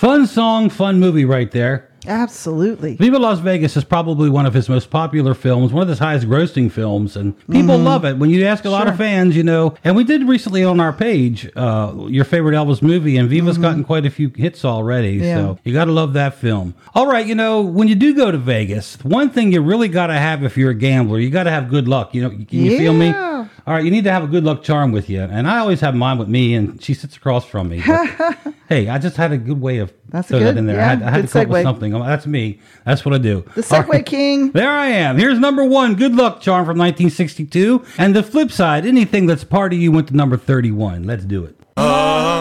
Fun song, fun movie right there. Absolutely. Viva Las Vegas is probably one of his most popular films, one of his highest grossing films, and people love it. When you ask a lot of fans, and we did recently on our page, your favorite Elvis movie, and Viva's gotten quite a few hits already, so you got to love that film. All right, when you do go to Vegas, one thing you really got to have if you're a gambler, you got to have good luck. Can you feel me? All right, you need to have a good luck charm with you, and I always have mine with me, and she sits across from me. But, hey, I just had a good way of throwing that in there. Yeah, I had to come up with something. That's me. That's what I do. The Segway King. There I am. Here's number 1, Good Luck Charm from 1962. And the flip side, anything that's part of you went to number 31. Let's do it.